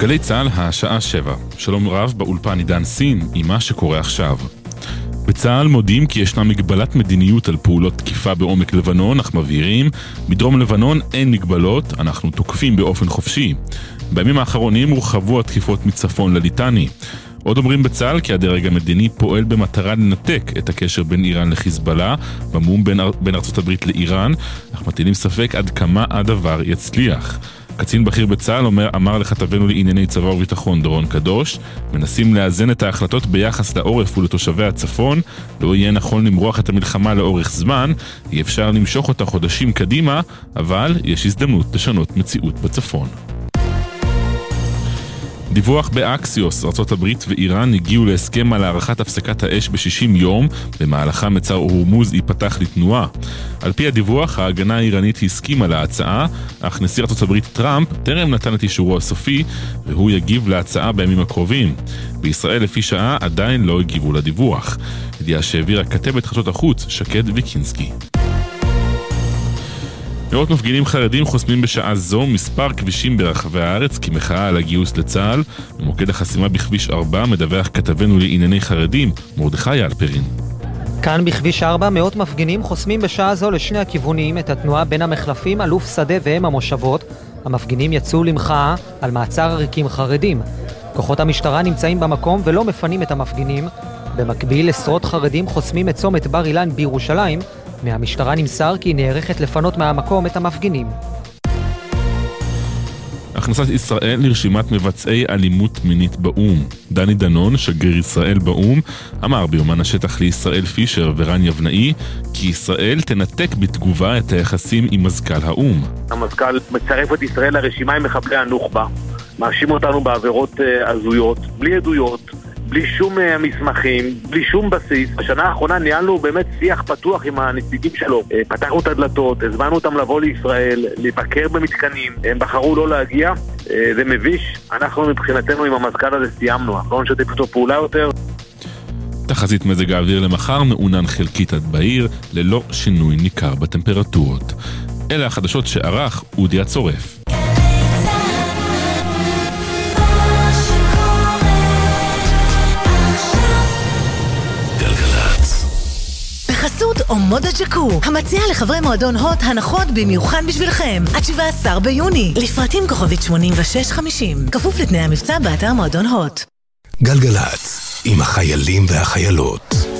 גלי צה"ל, השעה 7. שלום רב, באולפן עידן סין עם מה שקורה עכשיו. בצה"ל מודיעים כי ישנה מגבלת מדיניות על פעולות תקיפה בעומק לבנון, אך מבהירים, בדרום לבנון אין מגבלות, אנחנו תוקפים באופן חופשי. בימים האחרונים הורחבו התקיפות מצפון לליטני. עוד אומרים בצה"ל כי הדרג המדיני פועל במטרה לנתק את הקשר בין איראן לחיזבאללה, במום בין ארצות הברית לאיראן, אך מטילים ספק עד כמה הדבר יצליח. קצין בכיר בצה"ל אמר לכתבנו לענייני צבא וביטחון דורון קדוש, מנסים לאזן את ההחלטות ביחס לעורף ולתושבי הצפון, לא יהיה נכון למרוח את המלחמה לאורך זמן, אי אפשר למשוך אותה חודשים קדימה, אבל יש הזדמנות לשנות מציאות בצפון. דיווח באקסיוס, ארצות הברית ואיראן הגיעו להסכם על הארכת הפסקת האש ב-60 יום, במהלכה מצר הורמוז ייפתח לתנועה. על פי הדיווח, ההגנה האיראנית הסכימה להצעה, אך נשיא ארצות הברית טראמפ טרם נתן את אישורו הסופי, והוא יגיב להצעה בימים הקרובים. בישראל לפי שעה עדיין לא הגיבו לדיווח. ידיעה שהעבירה כתבת חדשות החוץ שקד ויקינסקי. מאות מפגינים חרדים חוסמים בשעה זו מספר כבישים ברחבי הארץ כמחאה על הגיוס לצה"ל. במוקד החסימה בכביש 4 מדווח כתבנו לענייני חרדים מרדכי אלפרין. כאן בכביש 4 מאות מפגינים חוסמים בשעה זו לשני הכיוונים את התנועה בין המחלפים אלוף שדה והם המושבות. המפגינים יצאו למחאה על מעצר עריקים חרדים. כוחות המשטרה נמצאים במקום ולא מפנים את המפגינים. במקביל עשרות חרדים חוסמים את צומת בר אילן בירושלים. מהמשטרה נמסר כי נערכת לפנות מהמקום את המפגינים. הכנסת ישראל לרשימת מבצעי אלימות מינית באום. דני דנון, שגריר ישראל באום, אמר ביומן השטח לישראל פישר ורן יבנאי כי ישראל תנתק בתגובה את היחסים עם מזכ"ל האום. המזכ"ל מצרף את ישראל לרשימה עם מחבלי הנוח'בה, מאשים אותנו בעבירות הזויות, בלי עדויות, בלי שום מסמכים, בלי שום בסיס. בשנה האחרונה ניהלנו באמת שיח פתוח עם הנציגים שלו. פתחנו את הדלתות, הזמנו אותם לבוא לישראל, לבקר במתקנים. הם בחרו לא להגיע, זה מביש. אנחנו מבחינתנו עם המזכ"ל הזה סיימנו, אנחנו לא נשתף איתו פעולה יותר. תחזית מזג האוויר למחר מעונן חלקית עד בעיר, ללא שינוי ניכר בטמפרטורות. אלה החדשות שערך אודי הצורף. בחסות אומודה ג'קו, המציע לחברי מועדון הוט הנחות במיוחד בשבילכם עד 17 ביוני, לפרטים כוכבית 8650, כפוף לתנאי המבצע באתר מועדון הוט. גלגלץ, עם החיילים והחיילות.